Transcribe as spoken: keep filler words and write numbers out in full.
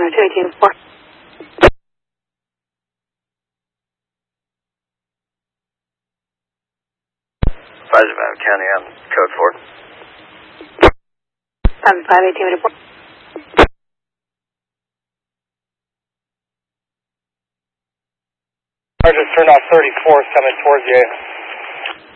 two eighteen four. Five County on code four. Five five eighteen report. Sergeant Surnoff thirty-four coming towards you.